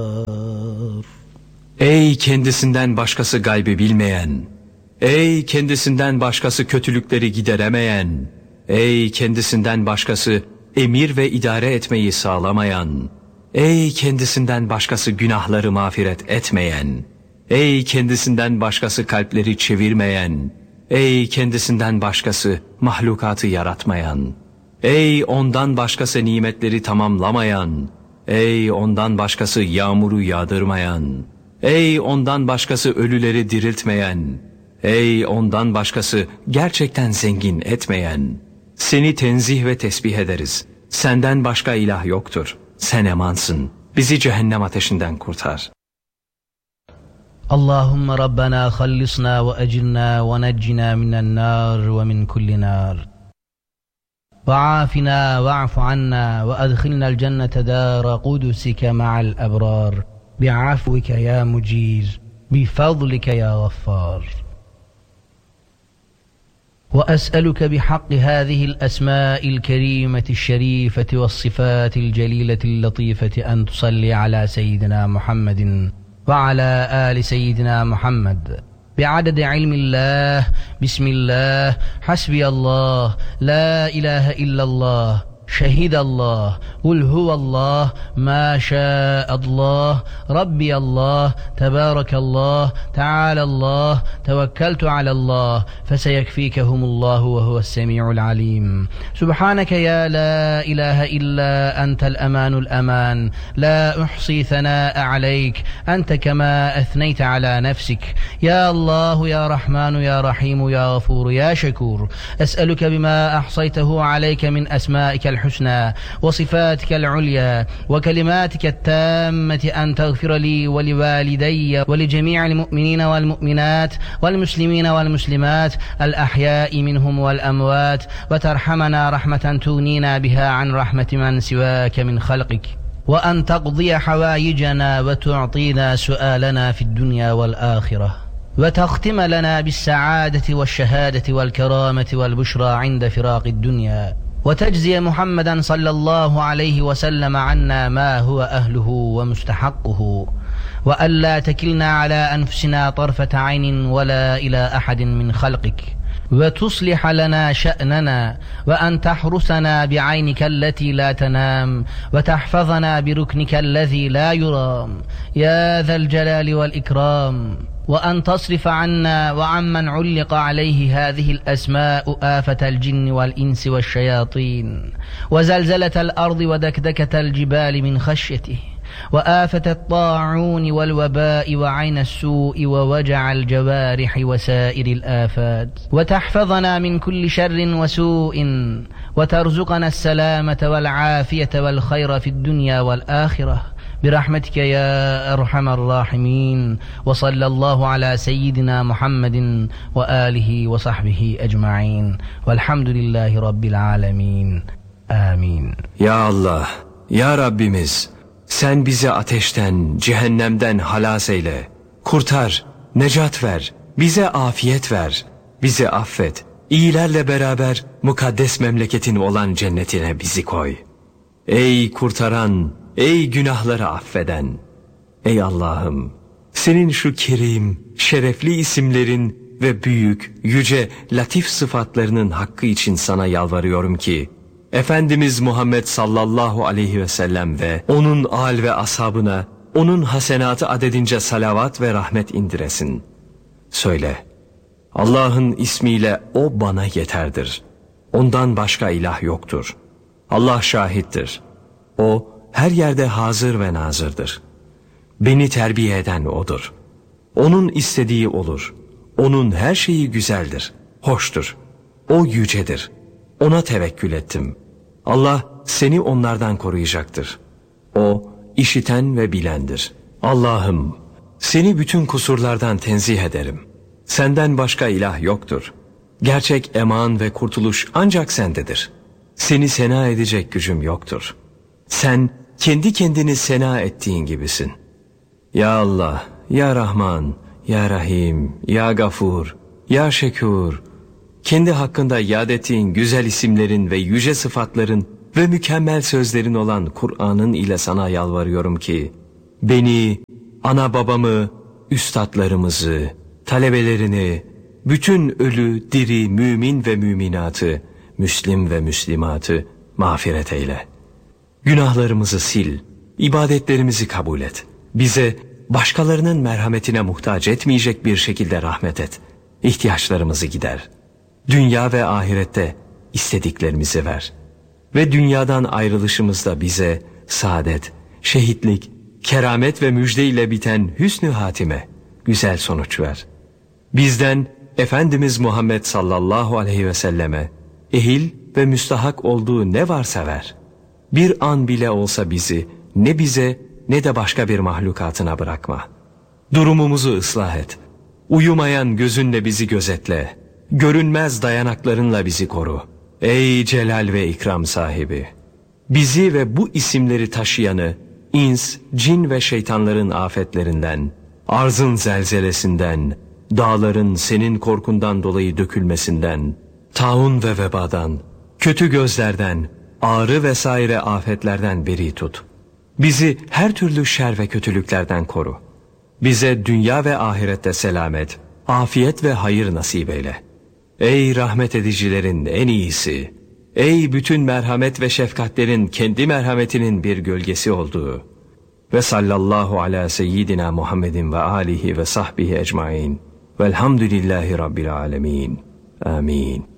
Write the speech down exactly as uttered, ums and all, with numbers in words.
Ey kendisinden başkası gaybi bilmeyen, ey kendisinden başkası kötülükleri gideremeyen, ey kendisinden başkası emir ve idare etmeyi sağlamayan, ey kendisinden başkası günahları mağfiret etmeyen, ey kendisinden başkası kalpleri çevirmeyen, ey kendisinden başkası mahlukatı yaratmayan, ey ondan başkası nimetleri tamamlamayan, ey ondan başkası yağmuru yağdırmayan, ey ondan başkası ölüleri diriltmeyen, ey ondan başkası gerçekten zengin etmeyen, seni tenzih ve tesbih ederiz. Senden başka ilah yoktur. Sen emansın. Bizi cehennem ateşinden kurtar. Allahümme Rabbena hallisna ve ecilna ve neccina minen nar ve min kulli nar. Ve afina ve afu anna ve adkhilna'l cennete dâra kudusike ma'al ebrar. Bi'afvike ya muciz. Bifadlike ya gaffar. وأسألك بحق هذه الأسماء الكريمة الشريفة والصفات الجليلة اللطيفة أن تصلي على سيدنا محمد وعلى آل سيدنا محمد بعدد علم الله. بسم الله، حسبي الله، لا إله إلا الله، شهد الله، قل هو الله، ما شاء الله، ربي الله، تبارك الله، تعالى الله، توكلت على الله، فسيكفيكهم الله وهو السميع العليم. سبحانك يا لا إله إلا أنت الأمان الأمان، لا أحصي ثناء عليك، أنت كما أثنيت على نفسك. يا الله يا رحمن يا رحيم يا غفور يا شكور، أسألك بما أحصيته عليك من أسمائك الحسنى وصفاتك العليا وكلماتك التامة أن تغفر لي ولوالدي ولجميع المؤمنين والمؤمنات والمسلمين والمسلمات الأحياء منهم والأموات، وترحمنا رحمة تغنينا بها عن رحمة من سواك من خلقك، وأن تقضي حوائجنا وتعطينا سؤالنا في الدنيا والآخرة، وتختم لنا بالسعادة والشهادة والكرامة والبشرى عند فراق الدنيا، وتجزي محمدا صلى الله عليه وسلم عنا ما هو أهله ومستحقه، وألا تكلنا على أنفسنا طرفة عين ولا إلى أحد من خلقك، وتصلح لنا شأننا، وأن تحرسنا بعينك التي لا تنام، وتحفظنا بركنك الذي لا يرام يا ذا الجلال والإكرام، وأن تصرف عنا وعمن علق عليه هذه الأسماء آفة الجن والإنس والشياطين، وزلزلة الأرض ودكدكة الجبال من خشيته، وآفة الطاعون والوباء وعين السوء ووجع الجوارح وسائر الآفات، وتحفظنا من كل شر وسوء، وترزقنا السلامة والعافية والخير في الدنيا والآخرة برحمتك يا أرحم الراحمين. وصلى الله على سيدنا محمد وآله وصحبه أجمعين والحمد لله رب العالمين. آمين. Ya Allah, Ya Rabbimiz, sen bizi ateşten, cehennemden halas eyle. Kurtar, necat ver, bize afiyet ver, bizi affet. İyilerle beraber mukaddes memleketin olan cennetine bizi koy. Ey kurtaran, ey günahları affeden, ey Allah'ım, senin şu kerim, şerefli isimlerin ve büyük, yüce, latif sıfatlarının hakkı için sana yalvarıyorum ki, Efendimiz Muhammed sallallahu aleyhi ve sellem ve onun âl ve ashabına, onun hasenatı adedince salavat ve rahmet indiresin. Söyle, Allah'ın ismiyle o bana yeterdir. Ondan başka ilah yoktur. Allah şahittir. O, her yerde hazır ve nazırdır. Beni terbiye eden O'dur. O'nun istediği olur. O'nun her şeyi güzeldir, hoştur. O yücedir. O'na tevekkül ettim. Allah seni onlardan koruyacaktır. O işiten ve bilendir. Allah'ım, seni bütün kusurlardan tenzih ederim. Senden başka ilah yoktur. Gerçek eman ve kurtuluş ancak sendedir. Seni sena edecek gücüm yoktur. Sen kendi kendini sena ettiğin gibisin. Ya Allah, Ya Rahman, Ya Rahim, Ya Gafur, Ya Şekur, kendi hakkında yad ettiğin güzel isimlerin ve yüce sıfatların ve mükemmel sözlerin olan Kur'an'ın ile sana yalvarıyorum ki, beni, ana babamı, üstadlarımızı, talebelerini, bütün ölü, diri, mümin ve müminatı, müslim ve müslimatı mağfiret eyle. Günahlarımızı sil, ibadetlerimizi kabul et. Bize başkalarının merhametine muhtaç etmeyecek bir şekilde rahmet et. İhtiyaçlarımızı gider. Dünya ve ahirette istediklerimizi ver. Ve dünyadan ayrılışımızda bize saadet, şehitlik, keramet ve müjde ile biten hüsnü hatime, güzel sonuç ver. Bizden Efendimiz Muhammed sallallahu aleyhi ve selleme ehil ve müstahak olduğu ne varsa ver. Bir an bile olsa bizi ne bize ne de başka bir mahlukatına bırakma. Durumumuzu ıslah et. Uyumayan gözünle bizi gözetle. Görünmez dayanaklarınla bizi koru. Ey celal ve ikram sahibi! Bizi ve bu isimleri taşıyanı ins, cin ve şeytanların afetlerinden, arzın zelzelesinden, dağların senin korkundan dolayı dökülmesinden, taun ve vebadan, kötü gözlerden, ağrı vesaire afetlerden beri tut. Bizi her türlü şer ve kötülüklerden koru. Bize dünya ve ahirette selamet, afiyet ve hayır nasip eyle. Ey rahmet edicilerin en iyisi! Ey bütün merhamet ve şefkatlerin kendi merhametinin bir gölgesi olduğu! Ve sallallahu ala seyyidina Muhammedin ve alihi ve sahbihi ecmain. Velhamdülillahi Rabbil alemin. Amin.